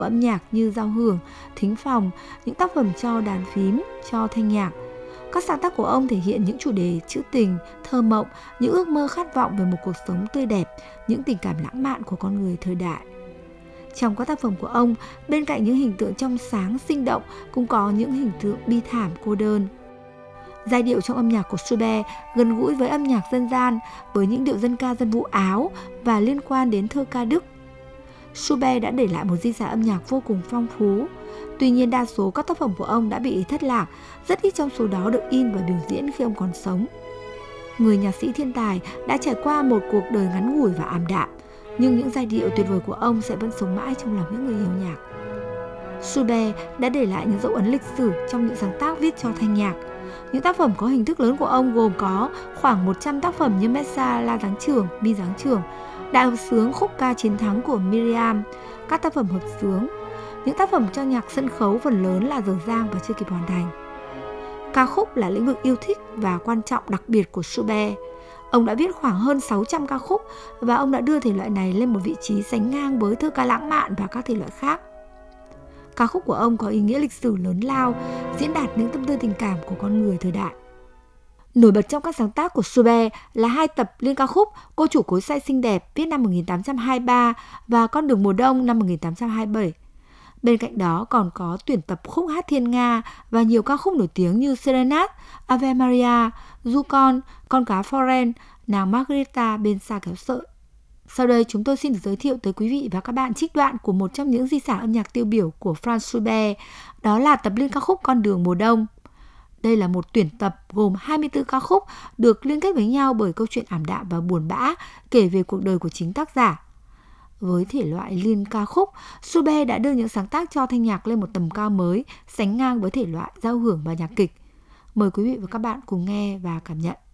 của âm nhạc như giao hưởng, thính phòng, những tác phẩm cho đàn phím, cho thanh nhạc. Các sáng tác của ông thể hiện những chủ đề trữ tình, thơ mộng, những ước mơ khát vọng về một cuộc sống tươi đẹp, những tình cảm lãng mạn của con người thời đại. Trong các tác phẩm của ông, bên cạnh những hình tượng trong sáng, sinh động, cũng có những hình tượng bi thảm, cô đơn. Giai điệu trong âm nhạc của Schubert gần gũi với âm nhạc dân gian, với những điệu dân ca dân vũ Áo và liên quan đến thơ ca Đức. Schubert đã để lại một di sản âm nhạc vô cùng phong phú. Tuy nhiên, đa số các tác phẩm của ông đã bị thất lạc, rất ít trong số đó được in và biểu diễn khi ông còn sống. Người nhạc sĩ thiên tài đã trải qua một cuộc đời ngắn ngủi và ảm đạm, nhưng những giai điệu tuyệt vời của ông sẽ vẫn sống mãi trong lòng những người yêu nhạc. Schubert đã để lại những dấu ấn lịch sử trong những sáng tác viết cho thanh nhạc. Những tác phẩm có hình thức lớn của ông gồm có khoảng 100 tác phẩm như Messa La Giáng Trưởng, Mi Giáng Trưởng, Đại hợp xướng khúc ca chiến thắng của Miriam, các tác phẩm hợp xướng. Những tác phẩm cho nhạc sân khấu phần lớn là dở dang và chưa kịp hoàn thành. Ca khúc là lĩnh vực yêu thích và quan trọng đặc biệt của Schubert. Ông đã viết khoảng hơn 600 ca khúc và ông đã đưa thể loại này lên một vị trí sánh ngang với thơ ca lãng mạn và các thể loại khác. Ca khúc của ông có ý nghĩa lịch sử lớn lao, diễn đạt những tâm tư tình cảm của con người thời đại. Nổi bật trong các sáng tác của Schubert là 2 tập liên ca khúc Cô chủ cối xay xinh đẹp viết năm 1823 và Con đường mùa đông năm 1827. Bên cạnh đó còn có tuyển tập khúc hát Thiên Nga và nhiều ca khúc nổi tiếng như Serenade, Ave Maria, Du Con cá Foren, Nàng Margarita bên xa kéo sợi. Sau đây chúng tôi xin được giới thiệu tới quý vị và các bạn trích đoạn của một trong những di sản âm nhạc tiêu biểu của Franz Schubert, đó là tập liên ca khúc Con đường mùa đông. Đây là một tuyển tập gồm 24 ca khúc được liên kết với nhau bởi câu chuyện ảm đạm và buồn bã kể về cuộc đời của chính tác giả. Với thể loại liên ca khúc, Schubert đã đưa những sáng tác cho thanh nhạc lên một tầm cao mới, sánh ngang với thể loại giao hưởng và nhạc kịch. Mời quý vị và các bạn cùng nghe và cảm nhận.